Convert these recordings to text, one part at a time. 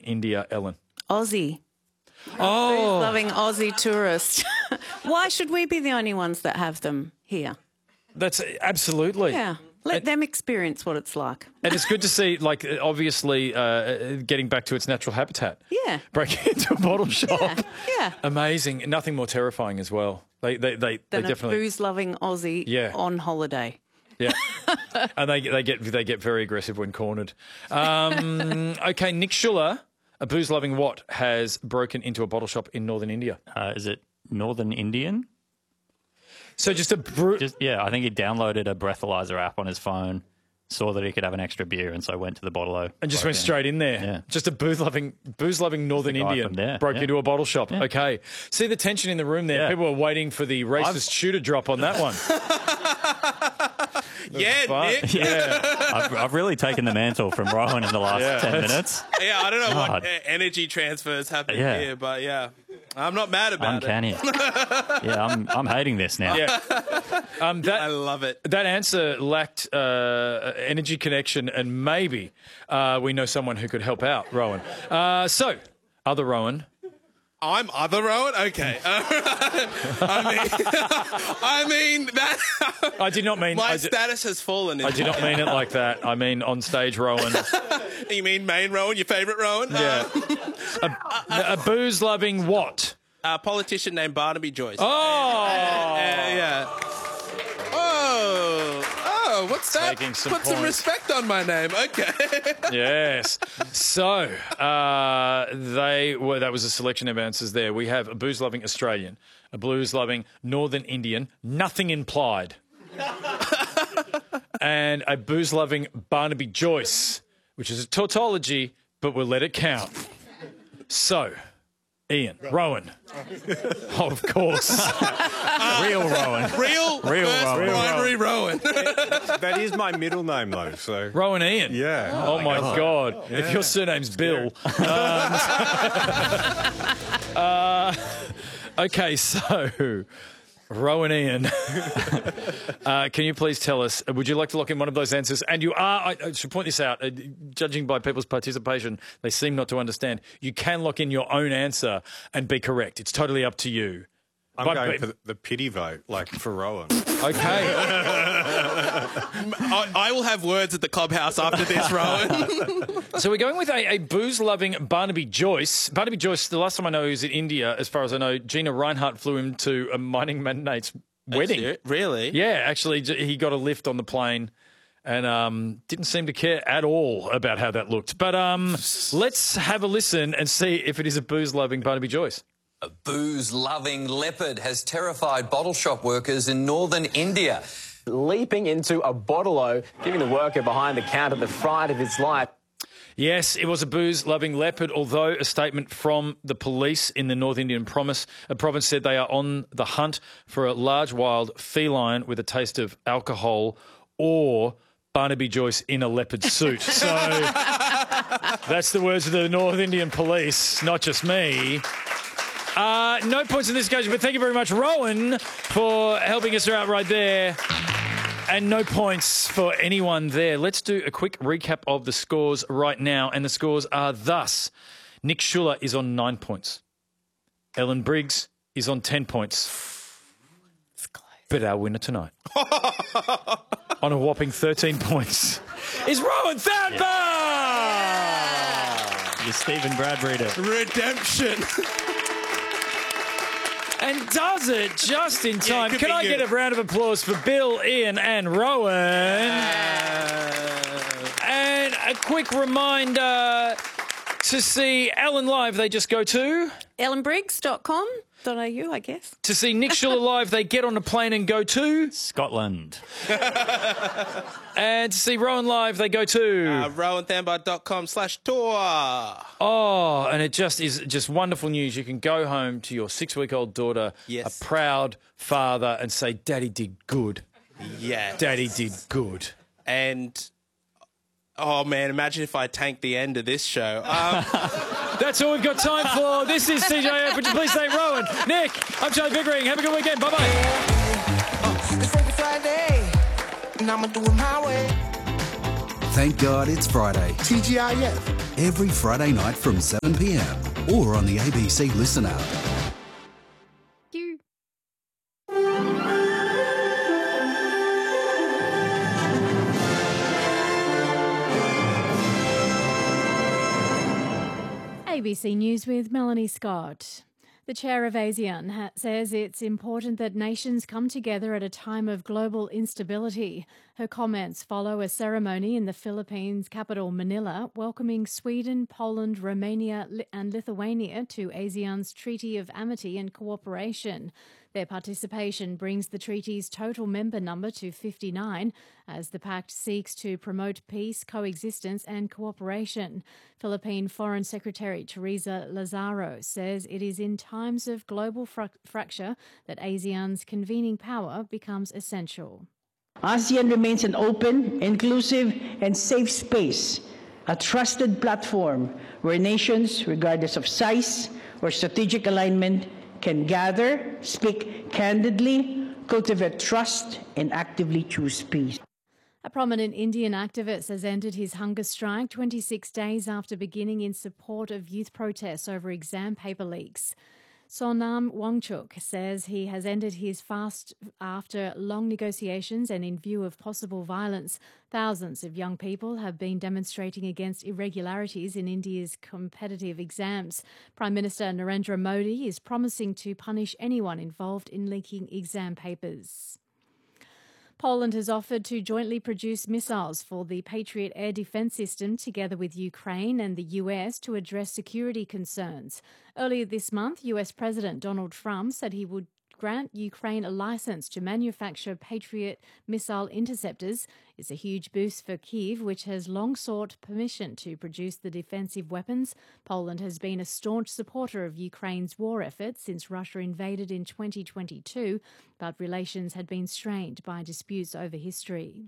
India, Ellen? Aussie. Oh. Loving Aussie tourist. Why should we be the only ones that have them here? That's absolutely. Yeah. Let them experience what it's like. And it's good to see, like, obviously getting back to its natural habitat. Yeah. Breaking into a bottle shop. Yeah. Amazing. Nothing more terrifying as well. They Than definitely. a booze-loving Aussie on holiday. Yeah. And they get very aggressive when cornered. Okay, Nick Schuller, a booze-loving what, has broken into a bottle shop in northern India? Is it Northern Indian? So just a I think he downloaded a breathalyzer app on his phone, saw that he could have an extra beer, and so went to the bottle-o. And just went straight in there. Yeah. Just a booze-loving northern guy Indian from there. broke Yeah. into a bottle shop. Yeah. Okay. See the tension in the room there? Yeah. People were waiting for the racist shoe to drop on that one. Yeah, Nick. Yeah. I've really taken the mantle from Rowan in the last 10 minutes. Yeah, I don't know what God. energy transfers happening Yeah. here, but yeah, I'm not mad about Uncanny. Yeah, I'm hating this now. Yeah. it. I love it. That answer lacked energy connection, and maybe we know someone who could help out, Rowan. So, other Rowan. I'm other Rowan? Okay. I mean that. I did not mean... My status has fallen. I did not mean it like that. I mean on stage Rowan. You mean main Rowan, your favourite Rowan? Yeah. A booze-loving what? A politician named Barnaby Joyce. Oh! Yeah. Oh, what's that? Taking some Put some points. respect on my name. Okay. Yes. So, that was a selection of answers there. We have a booze-loving Australian, a blues-loving Northern Indian, nothing implied, and a booze-loving Barnaby Joyce, which is a tautology, but we'll let it count. So, Ian, Rowan. Of course. Real Rowan. Real first Rowan. primary Rowan. That is my middle name, though. So Rowan Ian. yeah. Oh, my God. Yeah. If your surname's Bill. Okay, so Rowan Ian, can you please tell us, would you like to lock in one of those answers? And you are, I should point this out, judging by people's participation, they seem not to understand. You can lock in your own answer and be correct. It's totally up to you. I'm going for the pity vote, like for Rowan. Okay. I will have words at the clubhouse after this, Rowan. So we're going with a booze-loving Barnaby Joyce. Barnaby Joyce, the last time I know he was in India, as far as I know, Gina Reinhardt flew him to a mining magnate's wedding. Really? Yeah, actually, he got a lift on the plane and didn't seem to care at all about how that looked. But let's have a listen and see if it is a booze-loving Barnaby Joyce. A booze-loving leopard has terrified bottle shop workers in northern India. Leaping into a bottle-o, giving the worker behind the counter the fright of his life. Yes, it was a booze-loving leopard, although a statement from the police in the North Indian province said they are on the hunt for a large wild feline with a taste of alcohol or Barnaby Joyce in a leopard suit. So that's the words of the North Indian police, not just me. No points in this occasion, but thank you very much, Rowan, for helping us out right there. And no points for anyone there. Let's do a quick recap of the scores right now. And the scores are thus. Nick Schuller is on 9 points. Ellen Briggs is on 10 points. But our winner tonight, on a whopping 13 points, is Rowan Thampa! You're Stephen Bradbury. Redemption. And does it just in time. could Can be I you. get a round of applause for Bill, Ian and Rowan? And a quick reminder, to see Ellen live, they just go to... ellenbriggs.com.au, I guess. To see Nick Schuller live, they get on a plane and go to... Scotland. And to see Rowan live, they go to... RowanThambar.com/tour. Oh, and it just is just wonderful news. You can go home to your 6-week-old daughter, Yes. a proud father, and say, Daddy did good. Yeah. Daddy did good. And, oh, man, imagine if I tanked the end of this show. That's all we've got time for. This is TJF. Would you please thank Rowan? Nick, I'm Charlie Pickering. Have a good weekend. Bye-bye. It's every Friday, and I'ma do it my way. Thank God it's Friday. TGIF. every Friday night from 7 p.m. or on the ABC Listen app. ABC News with Melanie Scott. The chair of ASEAN says it's important that nations come together at a time of global instability. Her comments follow a ceremony in the Philippines' capital Manila, welcoming Sweden, Poland, Romania and Lithuania to ASEAN's Treaty of Amity and Cooperation. Their participation brings the treaty's total member number to 59, as the pact seeks to promote peace, coexistence and cooperation. Philippine Foreign Secretary Teresa Lazaro says it is in times of global fracture that ASEAN's convening power becomes essential. ASEAN remains an open, inclusive and safe space, a trusted platform where nations, regardless of size or strategic alignment, can gather, speak candidly, cultivate trust, and actively choose peace. A prominent Indian activist has ended his hunger strike 26 days after beginning in support of youth protests over exam paper leaks. Sonam Wangchuk says he has ended his fast after long negotiations and in view of possible violence. Thousands of young people have been demonstrating against irregularities in India's competitive exams. Prime Minister Narendra Modi is promising to punish anyone involved in leaking exam papers. Poland has offered to jointly produce missiles for the Patriot air defence system together with Ukraine and the US to address security concerns. Earlier this month, US President Donald Trump said he would grant Ukraine a license to manufacture Patriot missile interceptors. It's a huge boost for Kyiv, which has long sought permission to produce the defensive weapons. Poland has been a staunch supporter of Ukraine's war effort since Russia invaded in 2022, but relations had been strained by disputes over history.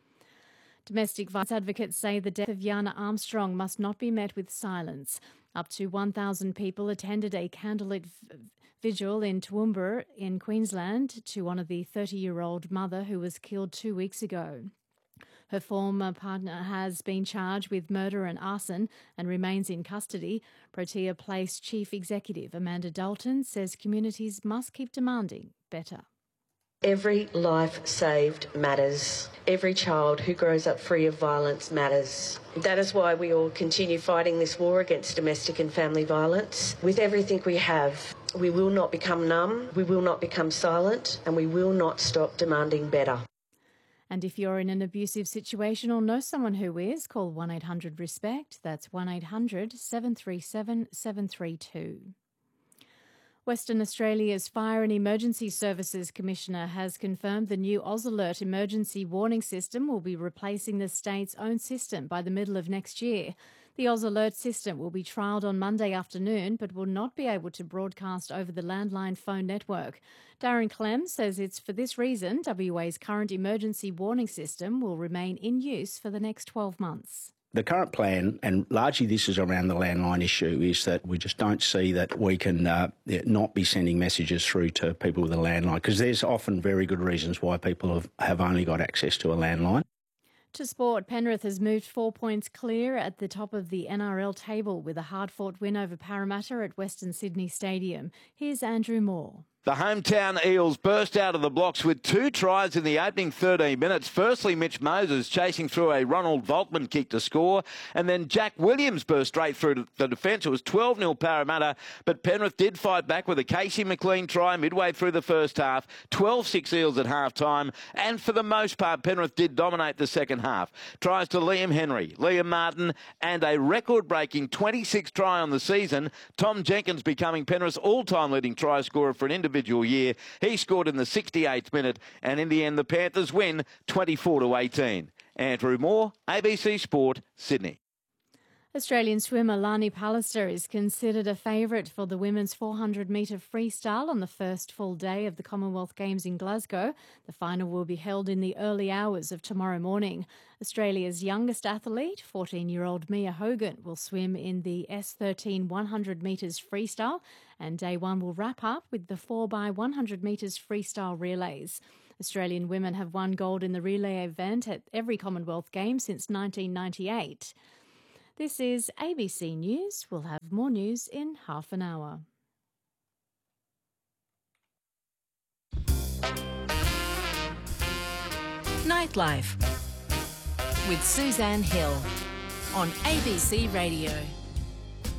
Domestic violence advocates say the death of Yana Armstrong must not be met with silence. Up to 1,000 people attended a candlelit vigil in Toowoomba in Queensland to honour the 30-year-old mother who was killed 2 weeks ago. Her former partner has been charged with murder and arson and remains in custody. Protea Place Chief Executive Amanda Dalton says communities must keep demanding better. Every life saved matters. Every child who grows up free of violence matters. That is why we all continue fighting this war against domestic and family violence. With everything we have, we will not become numb, we will not become silent, and we will not stop demanding better. And if you're in an abusive situation or know someone who is, call 1-800-RESPECT. That's 1-800-737-732. Western Australia's Fire and Emergency Services Commissioner has confirmed the new AusAlert emergency warning system will be replacing the state's own system by the middle of next year. The AusAlert system will be trialled on Monday afternoon but will not be able to broadcast over the landline phone network. Darren Clem says it's for this reason WA's current emergency warning system will remain in use for the next 12 months. The current plan, and largely this is around the landline issue, is that we just don't see that we can not be sending messages through to people with a landline, because there's often very good reasons why people have only got access to a landline. To sport, Penrith has moved 4 points clear at the top of the NRL table with a hard-fought win over Parramatta at Western Sydney Stadium. Here's Andrew Moore. The hometown Eels burst out of the blocks with 2 tries in the opening 13 minutes. Firstly, Mitch Moses chasing through a Ronald Volkman kick to score, and then Jack Williams burst straight through the defence. It was 12-0 Parramatta, but Penrith did fight back with a Casey McLean try midway through the first half, 12-6 Eels at half-time, and for the most part, Penrith did dominate the second half. Tries to Liam Henry, Liam Martin, and a record-breaking 26th try on the season. Tom Jenkins becoming Penrith's all-time leading try scorer for an individual year. He scored in the 68th minute, and in the end, the Panthers win 24-18. Andrew Moore, ABC Sport, Sydney. Australian swimmer Lani Pallister is considered a favourite for the women's 400-metre freestyle on the first full day of the Commonwealth Games in Glasgow. The final will be held in the early hours of tomorrow morning. Australia's youngest athlete, 14-year-old Mia Hogan, will swim in the S13 100 metres freestyle, and day one will wrap up with the 4x100 metres freestyle relays. Australian women have won gold in the relay event at every Commonwealth Games since 1998. This is ABC News. We'll have more news in half an hour. Nightlife with Suzanne Hill on ABC Radio.